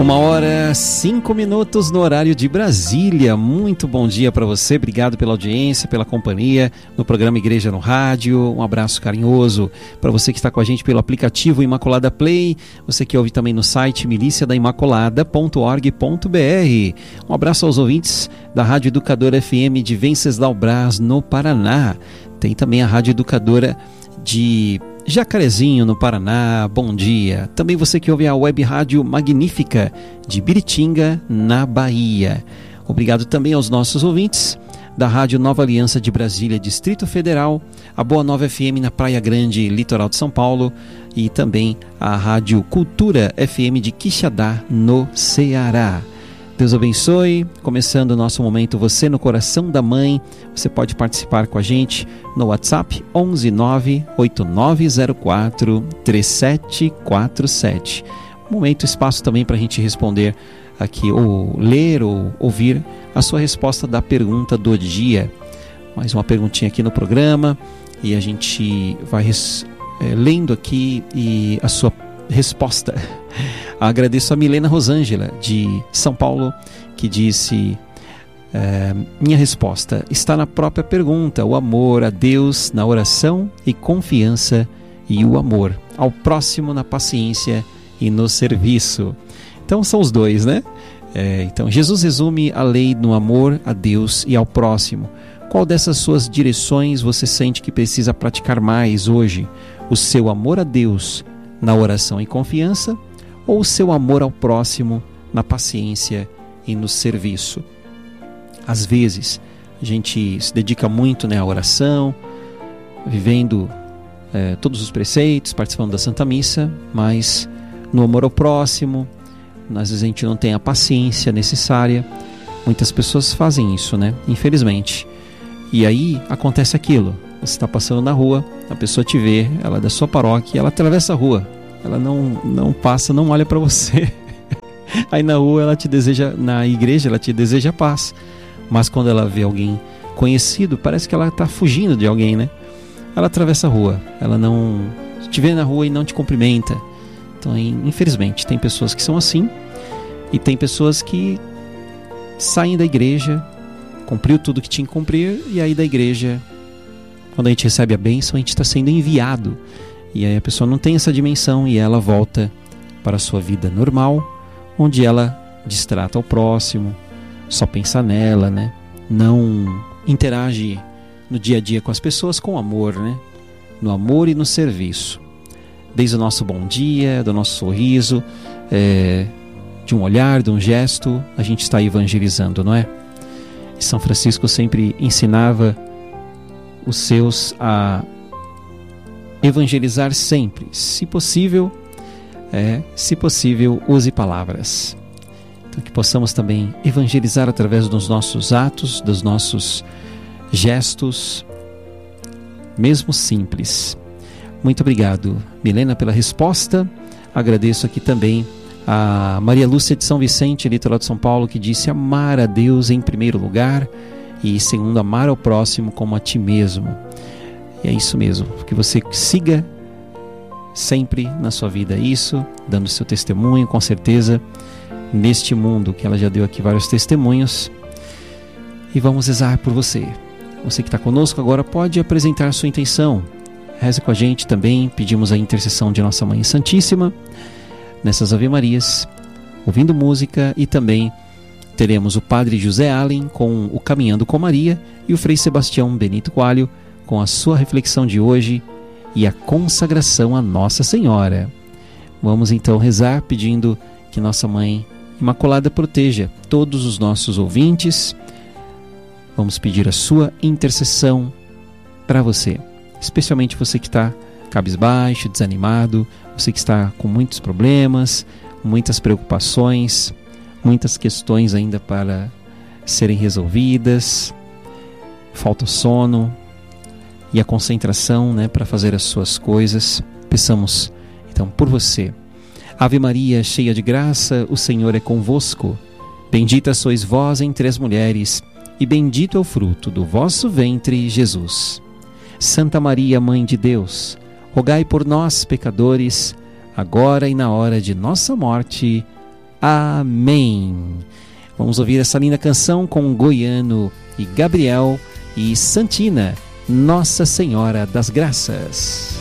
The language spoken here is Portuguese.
1h05 no horário de Brasília. Muito bom dia para você, obrigado pela audiência, pela companhia no programa Igreja no Rádio. Um abraço carinhoso para você que está com a gente pelo aplicativo Imaculada Play, você que ouve também no site miliciadaimaculada.org.br. Um abraço aos ouvintes da Rádio Educadora FM de Venceslau Braz, no Paraná. Tem também a Rádio Educadora de Jacarezinho, no Paraná, bom dia. Também você que ouve a Web Rádio Magnífica de Biritinga, na Bahia. Obrigado também aos nossos ouvintes da Rádio Nova Aliança de Brasília, Distrito Federal, a Boa Nova FM na Praia Grande, litoral de São Paulo, e também a Rádio Cultura FM de Quixadá, no Ceará. Deus abençoe. Começando o nosso momento Você no Coração da Mãe. Você pode participar com a gente no WhatsApp 11 98904 3747. Momento, espaço também para a gente responder aqui, ou ler ou ouvir a sua resposta da pergunta do dia. Mais uma perguntinha aqui no programa e a gente vai lendo aqui e a sua resposta. Agradeço a Milena Rosângela de São Paulo, que disse: minha resposta está na própria pergunta, o amor a Deus na oração e confiança, e o amor ao próximo na paciência e no serviço. Então são os dois, né? Então Jesus resume a lei no amor a Deus e ao próximo. Qual dessas suas direções você sente que precisa praticar mais hoje? O seu amor a Deus na oração e confiança, ou o seu amor ao próximo na paciência e no serviço? Às vezes a gente se dedica muito, à oração, vivendo todos os preceitos, participando da Santa Missa, mas no amor ao próximo, às vezes a gente não tem a paciência necessária. Muitas pessoas fazem isso, infelizmente. E aí acontece aquilo: você está passando na rua, a pessoa te vê, ela é da sua paróquia, ela atravessa a rua, ela não passa, não olha para você. Aí na rua na igreja ela te deseja paz, mas quando ela vê alguém conhecido, parece que ela está fugindo de alguém, Ela atravessa a rua, ela não te vê na rua e não te cumprimenta. Então, infelizmente, tem pessoas que são assim, e tem pessoas que saem da igreja, cumpriu tudo que tinha que cumprir, e aí da igreja, quando a gente recebe a bênção, a gente está sendo enviado. E aí a pessoa não tem essa dimensão e ela volta para a sua vida normal, onde ela distrata o próximo, só pensa nela, não interage no dia a dia com as pessoas com amor, no amor e no serviço. Desde o nosso bom dia, do nosso sorriso, de um olhar, de um gesto, a gente está evangelizando, não é? E São Francisco sempre ensinava os seus a evangelizar sempre, se possível, use palavras. Então que possamos também evangelizar através dos nossos atos, dos nossos gestos, mesmo simples. Muito obrigado, Milena, pela resposta. Agradeço aqui também a Maria Lúcia de São Vicente, litoral de São Paulo, que disse: amar a Deus em primeiro lugar e segundo, amar ao próximo como a ti mesmo. E é isso mesmo, que você siga sempre na sua vida isso, dando seu testemunho, com certeza, neste mundo, que ela já deu aqui vários testemunhos. E vamos rezar por você. Você que está conosco agora pode apresentar sua intenção. Reze com a gente também, pedimos a intercessão de Nossa Mãe Santíssima nessas Ave Marias, ouvindo música, e também teremos o Padre José Allen com o Caminhando com Maria e o Frei Sebastião Benito Coalho com a sua reflexão de hoje e a consagração a Nossa Senhora. Vamos então rezar pedindo que Nossa Mãe Imaculada proteja todos os nossos ouvintes. Vamos pedir a sua intercessão para você, especialmente você que está cabisbaixo, desanimado, você que está com muitos problemas, muitas preocupações, muitas questões ainda para serem resolvidas, falta o sono e a concentração, para fazer as suas coisas. Peçamos então por você. Ave Maria, cheia de graça, o Senhor é convosco. Bendita sois vós entre as mulheres, e bendito é o fruto do vosso ventre, Jesus. Santa Maria, Mãe de Deus, rogai por nós, pecadores, agora e na hora de nossa morte. Amém. Vamos ouvir essa linda canção com Goiano e Gabriel e Santina, Nossa Senhora das Graças.